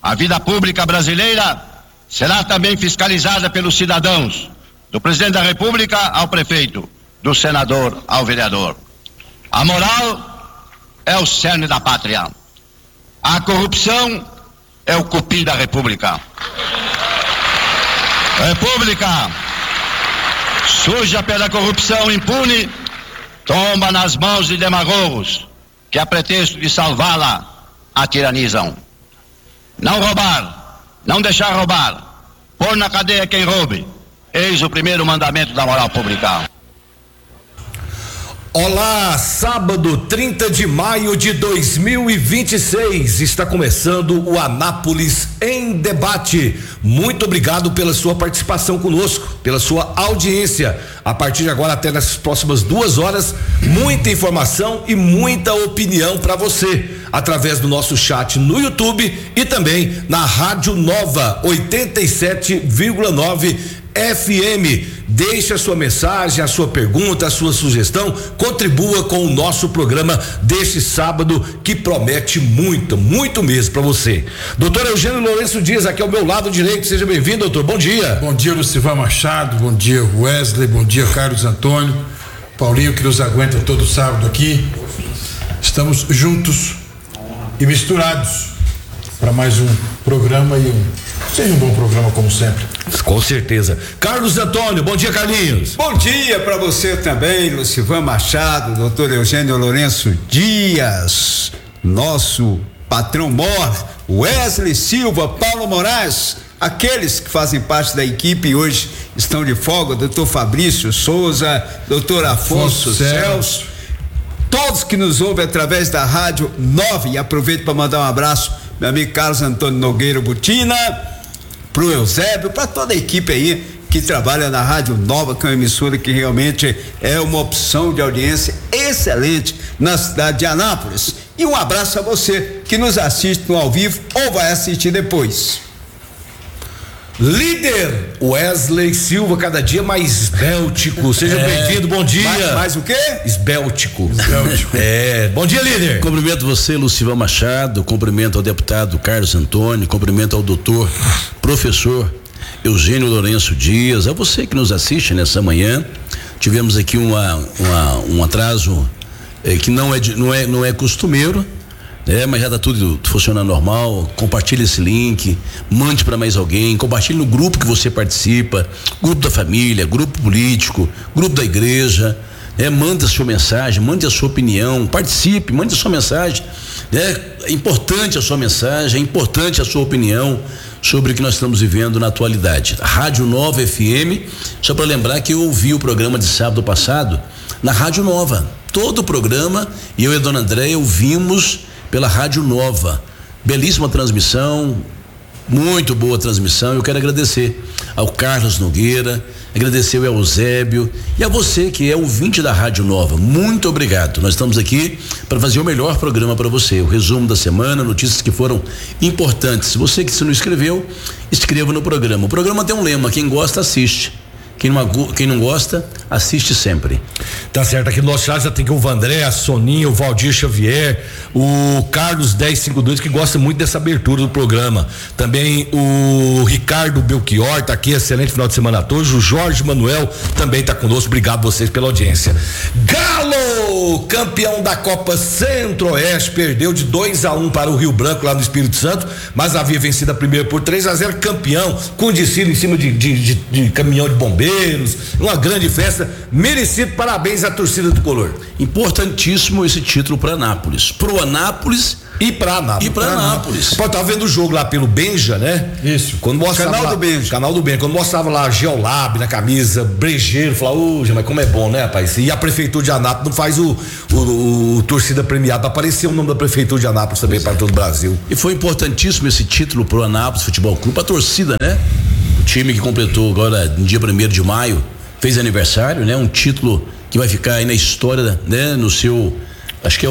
A vida pública brasileira será também fiscalizada pelos cidadãos, do presidente da República ao prefeito, do senador ao vereador. A moral é o cerne da pátria. A corrupção é o cupim da República. República suja pela corrupção impune tomba nas mãos de demagogos que, a pretexto de salvá-la, a tiranizam. Não roubar, não deixar roubar, pôr na cadeia quem roube, eis o primeiro mandamento da moral pública. Olá, sábado 30 de maio de 2026, está começando o Anápolis em Debate. Muito obrigado pela sua participação conosco, pela sua audiência. A partir de agora, até nas próximas 2 horas, muita informação e muita opinião para você, através do nosso chat no YouTube e também na Rádio Nova 87,9 FM. Deixe a sua mensagem, a sua pergunta, a sua sugestão, contribua com o nosso programa deste sábado, que promete muito mesmo para você. Doutor Eugênio Lourenço Dias, aqui ao meu lado direito, seja bem-vindo, doutor, bom dia. Bom dia, Lucivan Machado, bom dia, Wesley, bom dia, Carlos Antônio, Paulinho, que nos aguenta todo sábado aqui. Estamos juntos e misturados para mais um programa seja um bom programa como sempre. Com certeza. Carlos Antônio, bom dia, Carlinhos. Bom dia para você também, Lucivan Machado, doutor Eugênio Lourenço Dias, nosso patrão mor, Wesley Silva, Paulo Moraes, aqueles que fazem parte da equipe e hoje estão de folga, doutor Fabrício Souza, doutor Afonso Celso, todos que nos ouvem através da Rádio 9, e aproveito para mandar um abraço meu amigo Carlos Antônio Nogueira Butina, pro Eusébio, para toda a equipe aí que trabalha na Rádio Nova, que é uma emissora que realmente é uma opção de audiência excelente na cidade de Anápolis. E um abraço a você que nos assiste no ao vivo ou vai assistir depois. Líder Wesley Silva, cada dia mais esbéltico. Seja bem-vindo, bom dia. Mais o quê? Esbéltico. Bom dia, líder. Cumprimento você, Lucivan Machado, cumprimento ao deputado Carlos Antônio, cumprimento ao doutor professor Eugênio Lourenço Dias, a você que nos assiste nessa manhã. Tivemos aqui um atraso que não é costumeiro, mas já está tudo funcionando normal. Compartilhe esse link, mande para mais alguém, compartilhe no grupo que você participa, grupo da família, grupo político, grupo da igreja, mande a sua mensagem, mande a sua opinião, participe, mande a sua mensagem, é importante a sua mensagem, é importante a sua opinião sobre o que nós estamos vivendo na atualidade. A Rádio Nova FM, só para lembrar que eu ouvi o programa de sábado passado na Rádio Nova, todo o programa, e eu e a dona Andréia ouvimos pela Rádio Nova, belíssima transmissão, muito boa transmissão. Eu quero agradecer ao Carlos Nogueira, agradecer ao Eusébio e a você que é ouvinte da Rádio Nova, muito obrigado. Nós estamos aqui para fazer o melhor programa para você, o resumo da semana, notícias que foram importantes. Você que se não inscreveu, inscreva no programa. O programa tem um lema: quem gosta assiste, quem não gosta, assiste sempre. Tá certo, aqui no nosso chat já tem aqui o Vandré, a Soninha, o Valdir Xavier, o Carlos 1052, que gosta muito dessa abertura do programa. Também o Ricardo Belchior tá aqui, excelente final de semana a todos. O Jorge Manuel também tá conosco, obrigado vocês pela audiência. Galo, campeão da Copa Centro-Oeste, perdeu de 2-1 para o Rio Branco lá no Espírito Santo, mas havia vencido a primeira por 3-0, campeão, com desfile em cima de caminhão de bombeiros, uma grande festa, merecido, parabéns à torcida do Color. Importantíssimo esse título para Anápolis, pro Anápolis e pra Anápolis. Pô, tava vendo o jogo lá pelo Benja, né? Isso. Quando mostrava Canal do Benja. Quando mostrava lá Geolab na camisa, brejeiro, falava, mas como é bom, né, rapaz? E a prefeitura de Anápolis não faz o torcida premiada, apareceu o nome da prefeitura de Anápolis também para todo o Brasil. E foi importantíssimo esse título pro Anápolis Futebol Clube, a torcida, né? O time que completou agora no dia 1º de maio, fez aniversário, né? Um título que vai ficar aí na história, né? No seu, acho que é